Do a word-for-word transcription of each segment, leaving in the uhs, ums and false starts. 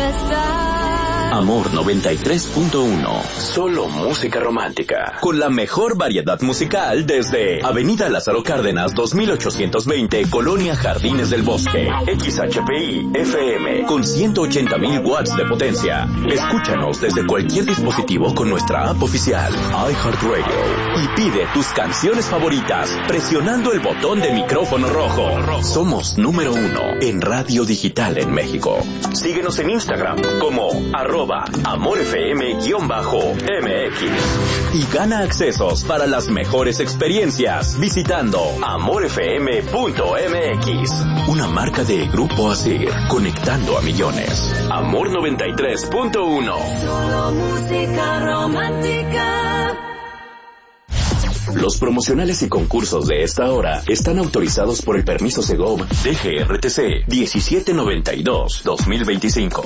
Amor noventa y tres punto uno. Solo música romántica. Con la mejor variedad musical desde Avenida Lázaro Cárdenas dos mil ochocientos veinte, Colonia Jardines del Bosque. X H P I F M con ciento ochenta mil watts de potencia. Escúchanos desde cualquier dispositivo con nuestra app oficial iHeartRadio y pide tus canciones favoritas presionando el botón de micrófono rojo. Somos número uno en radio digital en México. Síguenos en Instagram como arroba amorfm-M X y gana accesos para las mejores experiencias visitando amor f m punto m x. Una marca de Grupo Asir, conectando a millones. Amor noventa y tres punto uno. Solo música romántica. Los promocionales y concursos de esta hora están autorizados por el permiso Segov D G R T C diecisiete noventa y dos dos mil veinticinco.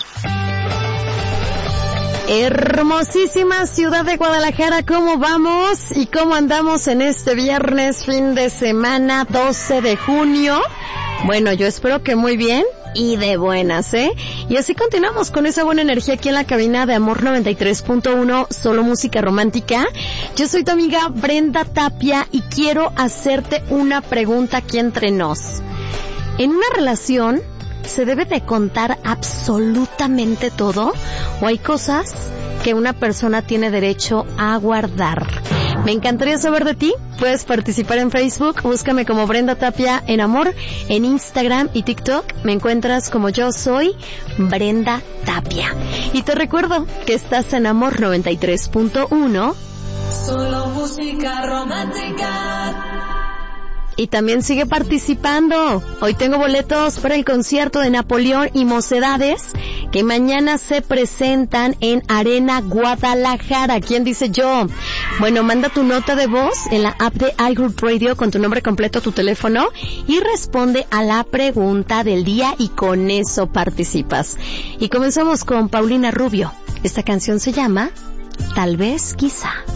Hermosísima ciudad de Guadalajara, ¿cómo vamos? ¿Y cómo andamos en este viernes, fin de semana, doce de junio? Bueno, yo espero que muy bien y de buenas, ¿eh? Y así continuamos con esa buena energía aquí en la cabina de Amor noventa y tres punto uno, solo música romántica. Yo soy tu amiga Brenda Tapia y quiero hacerte una pregunta aquí entre nos. En una relación, ¿se debe de contar absolutamente todo? ¿O hay cosas que una persona tiene derecho a guardar? Me encantaría saber de ti. Puedes participar en Facebook, búscame como Brenda Tapia en Amor. En Instagram y TikTok me encuentras como yo soy Brenda Tapia. Y te recuerdo que estás en Amor noventa y tres punto uno. Solo música romántica. Y también sigue participando. Hoy tengo boletos para el concierto de Napoleón y Mocedades, que mañana se presentan en Arena Guadalajara. ¿Quién dice yo? Bueno, manda tu nota de voz en la app de iHeartRadio con tu nombre completo, tu teléfono, y responde a la pregunta del día y con eso participas. Y comenzamos con Paulina Rubio. Esta canción se llama Tal vez, quizá.